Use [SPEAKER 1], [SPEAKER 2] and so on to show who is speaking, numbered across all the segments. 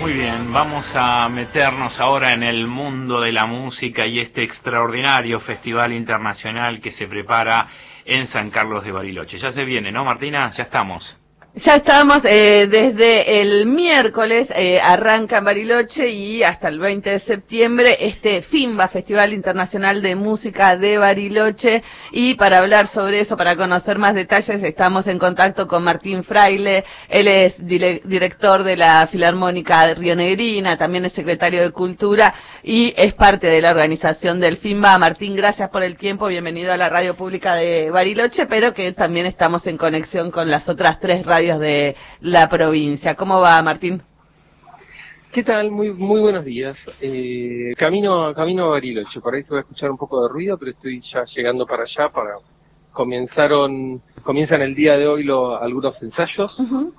[SPEAKER 1] Muy bien, vamos a meternos ahora en el mundo de la música y este extraordinario festival internacional que se prepara en San Carlos de Bariloche. Ya se viene, ¿no, Martina? Ya estamos.
[SPEAKER 2] Ya estamos, desde el miércoles arranca en Bariloche y hasta el 20 de septiembre este FIMBA, Festival Internacional de Música de Bariloche. Y para hablar sobre eso, para conocer más detalles, estamos en contacto con Martín Fraile. Él es director de la Filarmónica de Rionegrina, también es secretario de Cultura y es parte de la organización del FIMBA. Martín, gracias por el tiempo, bienvenido a la radio pública de Bariloche, pero que también estamos en conexión con las otras 3 radios de la provincia. ¿Cómo va, Martín?
[SPEAKER 3] ¿Qué tal? Muy buenos días. Camino a Bariloche, por ahí se va a escuchar un poco de ruido, pero estoy ya llegando para allá. Comienzan el día de hoy algunos ensayos,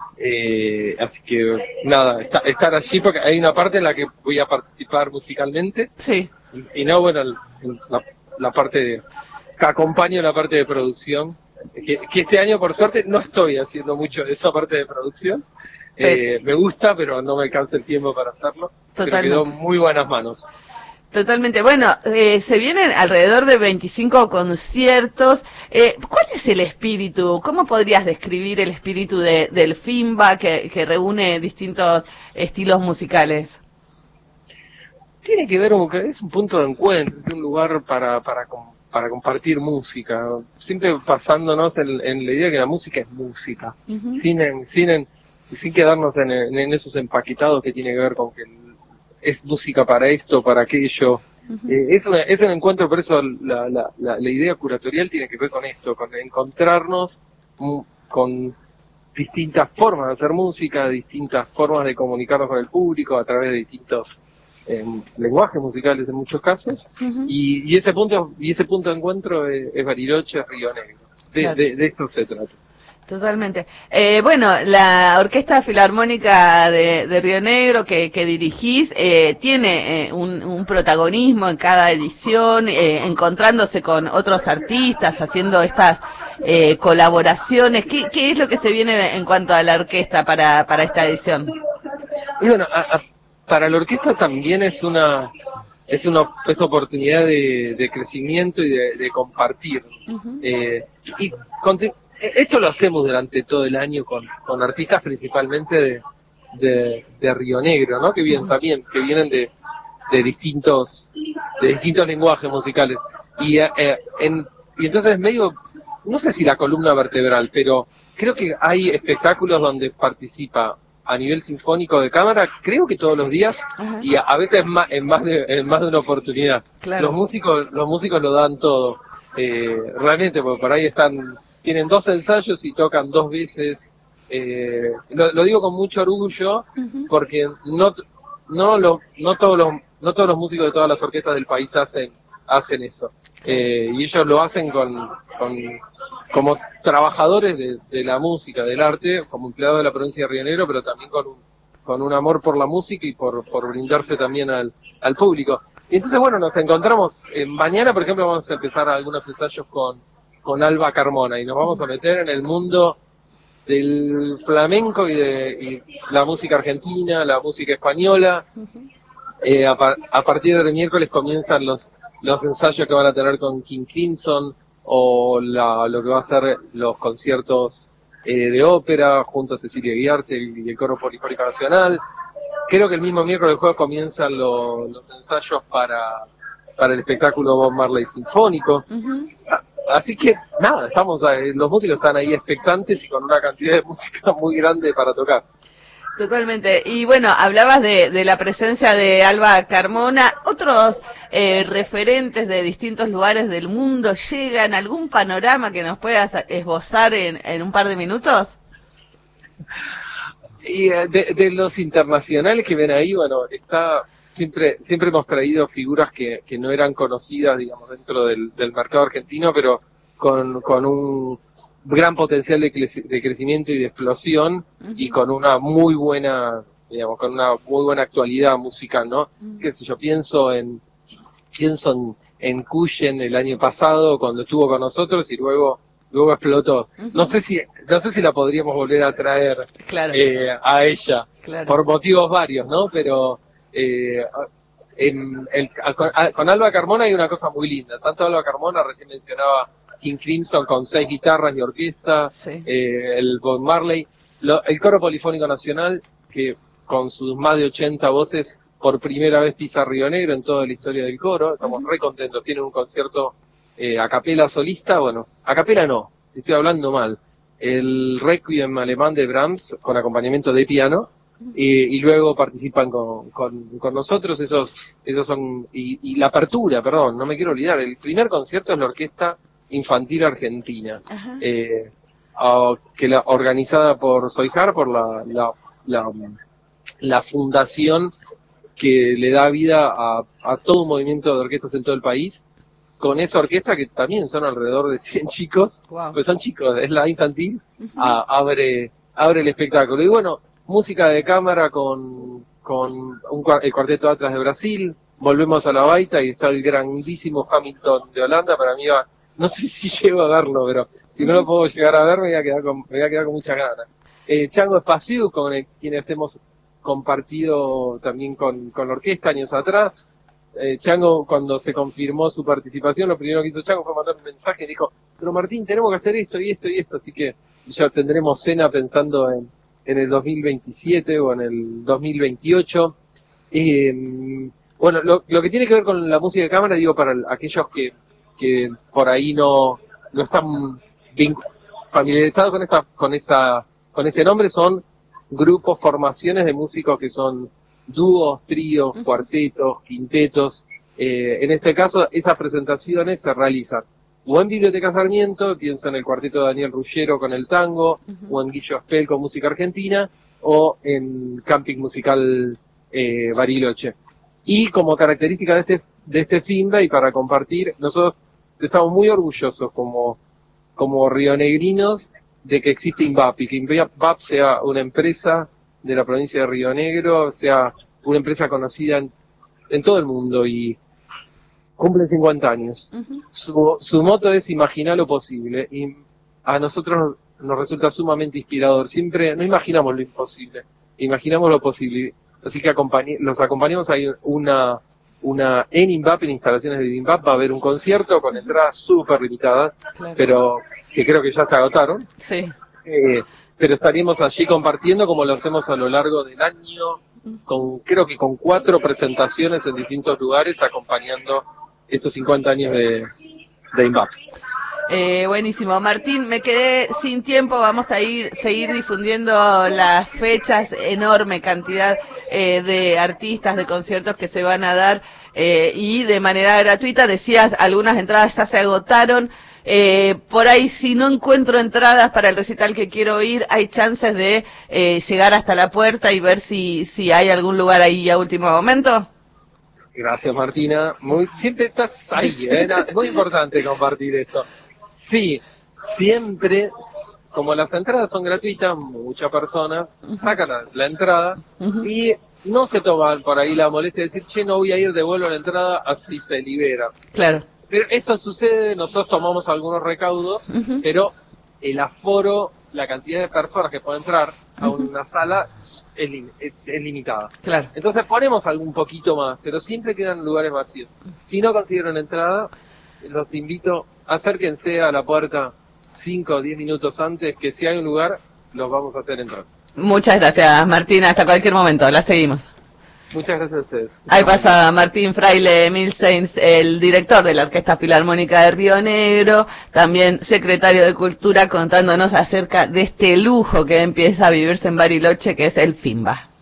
[SPEAKER 3] así que nada, estar allí porque hay una parte en la que voy a participar musicalmente.
[SPEAKER 2] Sí.
[SPEAKER 3] Y no, bueno, la parte que acompaño la parte de producción. Que este año, por suerte, no estoy haciendo mucho de esa parte de producción. Me gusta, pero no me alcanza el tiempo para hacerlo. Pero quedó muy buenas manos.
[SPEAKER 2] Totalmente. Bueno, se vienen alrededor de 25 conciertos. ¿Cuál es el espíritu? ¿Cómo podrías describir el espíritu del FIMBA que reúne distintos estilos musicales?
[SPEAKER 3] Tiene que ver con que es un punto de encuentro, un lugar para compartir música, siempre basándonos en la idea de que la música es música, sin quedarnos en esos empaquetados que tiene que ver con que es música para esto, para aquello. Es un encuentro, por eso la idea curatorial tiene que ver con esto, con encontrarnos con distintas formas de hacer música, distintas formas de comunicarnos con el público a través de distintos lenguajes musicales en muchos casos, y ese punto de encuentro es Bariloche, Río Negro. De esto se trata.
[SPEAKER 2] Totalmente. Bueno, la Orquesta Filarmónica de Río Negro que dirigís tiene un protagonismo en cada edición, encontrándose con otros artistas, haciendo estas colaboraciones. ¿Qué es lo que se viene en cuanto a la orquesta para esta edición?
[SPEAKER 3] Y bueno, para la orquesta también es una oportunidad de crecimiento y de compartir. Esto lo hacemos durante todo el año con artistas principalmente de Río Negro, ¿no? Que vienen de distintos lenguajes musicales. Y entonces medio, no sé si la columna vertebral, pero creo que hay espectáculos donde participa a nivel sinfónico de cámara, creo que todos los días, y a veces en más de una oportunidad.
[SPEAKER 2] Claro.
[SPEAKER 3] Los músicos lo dan todo. Realmente, porque por ahí tienen 2 ensayos y tocan 2 veces. Lo digo con mucho orgullo, porque no todos los músicos de todas las orquestas del país hacen eso. Y ellos lo hacen como trabajadores de la música, del arte, como empleados de la provincia de Río Negro, pero también con un amor por la música y por brindarse también al público. Y entonces, bueno, nos encontramos, mañana, por ejemplo, vamos a empezar algunos ensayos con Alba Carmona, y nos vamos a meter en el mundo del flamenco y la música argentina, la música española. A partir del miércoles comienzan los ensayos que van a tener con King Crimson, o lo que va a ser los conciertos de ópera junto a Cecilia Guiarte y el Coro Polifónico Nacional. Creo que el mismo miércoles jueves comienzan los ensayos para el espectáculo Bob Marley Sinfónico. Así que nada, los músicos están ahí expectantes y con una cantidad de música muy grande para tocar.
[SPEAKER 2] Totalmente. Y bueno, hablabas de la presencia de Alba Carmona. ¿Otros referentes de distintos lugares del mundo llegan? ¿Algún panorama que nos puedas esbozar en un par de minutos?
[SPEAKER 3] Y de los internacionales que ven ahí, bueno, siempre hemos traído figuras que no eran conocidas, digamos, dentro del mercado argentino, pero con un gran potencial de crecimiento y de explosión, y con una muy buena, digamos, con una muy buena actualidad musical, ¿no? Qué sé yo, pienso en Cuyen el año pasado cuando estuvo con nosotros, y luego luego explotó. No sé si la podríamos volver a traer
[SPEAKER 2] Claro.
[SPEAKER 3] A ella,
[SPEAKER 2] Claro.
[SPEAKER 3] por motivos varios, ¿no? Pero con Alba Carmona hay una cosa muy linda. Tanto Alba Carmona, recién mencionaba King Crimson con 6 guitarras y orquesta,
[SPEAKER 2] Sí.
[SPEAKER 3] el Bob Marley, el Coro Polifónico Nacional, que con sus más de 80 voces por primera vez pisa Río Negro en toda la historia del coro. Estamos re contentos. Tienen un concierto a capela solista, bueno, a capela no, estoy hablando mal. El Requiem alemán de Brahms con acompañamiento de piano, y luego participan con nosotros. Esos son, y la apertura, perdón, no me quiero olvidar, el primer concierto es la Orquesta Infantil Argentina, organizada por Soyjar, por la fundación que le da vida a todo un movimiento de orquestas en todo el país, con esa orquesta que también son alrededor de 100 chicos,
[SPEAKER 2] Wow.
[SPEAKER 3] pues son chicos, es la infantil, abre el espectáculo. Y bueno, música de cámara con el Cuarteto Atlas de Brasil, volvemos a la baita y está el grandísimo Hamilton de Holanda. Para mí no sé si llego a verlo, pero si no lo puedo llegar a ver me voy a quedar con muchas ganas. Chango Espaciu, quienes hemos compartido también con la orquesta años atrás. Chango, cuando se confirmó su participación, lo primero que hizo Chango fue mandar un mensaje y dijo: pero Martín, tenemos que hacer esto y esto y esto, así que ya tendremos cena pensando en el 2027 o en el 2028. Bueno, lo que tiene que ver con la música de cámara, digo, para aquellos que por ahí no están bien familiarizados con ese nombre, son grupos, formaciones de músicos que son dúos, tríos, cuartetos, quintetos. En este caso, esas presentaciones se realizan o en Biblioteca Sarmiento, pienso en el cuarteto de Daniel Ruggiero con el tango, o en Guillo Spell con música argentina, o en Camping Musical Bariloche. Y como característica de este FIMBA, y para compartir, nosotros estamos muy orgullosos como rionegrinos de que existe INVAP, y que INVAP sea una empresa de la provincia de Río Negro, sea una empresa conocida en todo el mundo, y cumple 50 años. Su moto es imaginar lo posible, y a nosotros nos resulta sumamente inspirador. Siempre no imaginamos lo imposible, imaginamos lo posible. Así que los acompañamos. Hay en INVAP, en instalaciones de INVAP, va a haber un concierto con entradas súper limitadas,
[SPEAKER 2] Claro.
[SPEAKER 3] pero que creo que ya se agotaron.
[SPEAKER 2] Sí.
[SPEAKER 3] Pero estaríamos allí compartiendo como lo hacemos a lo largo del año, creo que con 4 presentaciones en distintos lugares, acompañando estos 50 años de INVAP.
[SPEAKER 2] Buenísimo. Martín, me quedé sin tiempo, vamos a seguir difundiendo las fechas, enorme cantidad de artistas, de conciertos que se van a dar, y de manera gratuita. Decías, algunas entradas ya se agotaron. Por ahí, si no encuentro entradas para el recital que quiero ir, hay chances de llegar hasta la puerta y ver si hay algún lugar ahí a último momento.
[SPEAKER 3] Gracias, Martina. Siempre estás ahí, muy importante compartir esto. Sí, siempre, como las entradas son gratuitas, muchas personas sacan la entrada y no se toman por ahí la molestia de decir: che, no voy a ir, devuelvo la entrada, así se libera.
[SPEAKER 2] Claro.
[SPEAKER 3] Pero esto sucede, nosotros tomamos algunos recaudos, pero el aforo, la cantidad de personas que pueden entrar a una sala es limitada.
[SPEAKER 2] Claro.
[SPEAKER 3] Entonces ponemos algún poquito más, pero siempre quedan lugares vacíos. Si no consiguieron entrada, los invito, acérquense a la puerta 5 o 10 minutos antes, que si hay un lugar, los vamos a hacer entrar.
[SPEAKER 2] Muchas gracias, Martín. Hasta cualquier momento. La seguimos.
[SPEAKER 3] Muchas gracias a ustedes.
[SPEAKER 2] Ahí pasa Martín Fraile Milseins, el director de la Orquesta Filarmónica de Río Negro, también secretario de Cultura, contándonos acerca de este lujo que empieza a vivirse en Bariloche, que es el FIMBA.